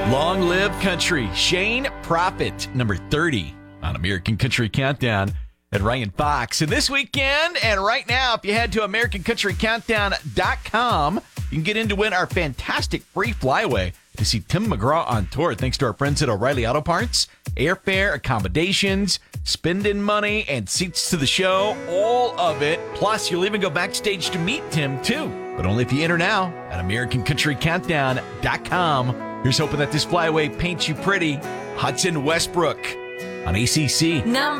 Long Live Country, Shane Prophet, number 30 on American Country Countdown at Ryan Fox. And this weekend and right now, if you head to AmericanCountryCountdown.com, you can get in to win our fantastic free flyaway to see Tim McGraw on tour, thanks to our friends at O'Reilly Auto Parts. Airfare, accommodations, spending money, and seats to the show, all of it. Plus, you'll even go backstage to meet Tim, too. But only if you enter now at AmericanCountryCountdown.com. Here's hoping that this flyaway paints you pretty. Hudson Westbrook on ACC. Number